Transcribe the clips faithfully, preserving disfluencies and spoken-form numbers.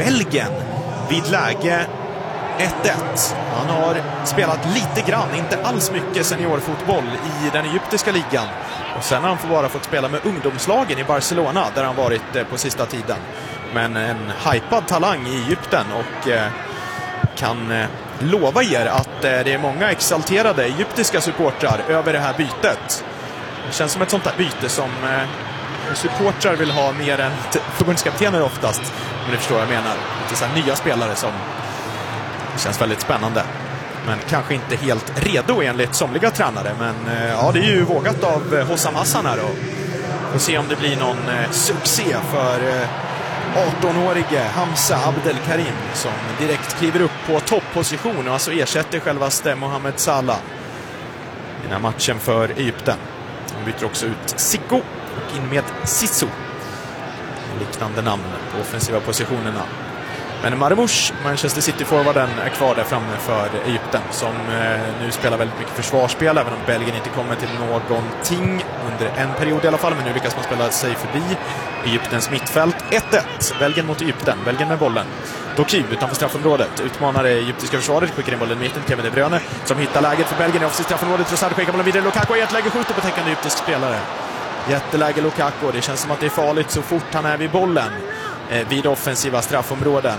Belgien vid läge ett ett. Han har spelat lite grann, inte alls mycket seniorfotboll i den egyptiska ligan. Och sen har han bara fått spela med ungdomslagen i Barcelona där han varit på sista tiden. Men en hypad talang i Egypten och eh, kan eh, lova er att eh, det är många exalterade egyptiska supportrar över det här bytet. Det känns som ett sånt här byte som eh, supportrar vill ha mer än förbundskaptener oftast. Men ni förstår vad jag menar. Lite så här nya spelare som känns väldigt spännande. Men kanske inte helt redo enligt somliga tränare. Men eh, ja, det är ju vågat av eh, Hossam Hassan här då. Får se om det blir någon eh, succé för eh, arton-årige Hamza Abdelkarim som direkt kliver upp på toppposition och alltså ersätter självaste Mohamed Salah i den här matchen för Egypten. De byter också ut Sicko och in med Sissou. Liknande namn på offensiva positionerna. Men Marmoush, Manchester City-forwarden, är kvar där framme för Egypten som eh, nu spelar väldigt mycket försvarsspel, även om Belgien inte kommer till någonting under en period i alla fall. Men nu lyckas man spela sig förbi Egyptens mittfält. ett ett, Belgien mot Egypten, Belgien med bollen. Doki utanför straffområdet utmanar det egyptiska försvaret, skickar in bollen i mitten, Kevin De Bruyne som hittar läget för Belgien i offensivt straffområdet. Trossard skickar bollen vidare, Lukaku i ett läge skjuter på täckande egyptisk spelare. Jätteläge Lukaku, det känns som att det är farligt så fort han är vid bollen eh, vid offensiva straffområden.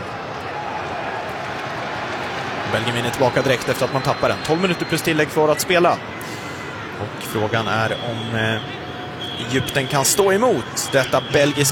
Belgien vinner tillbaka direkt efter att man tappar den. tolv minuter plus tillägg för att spela. Och frågan är om eh, Egypten kan stå emot detta belgiska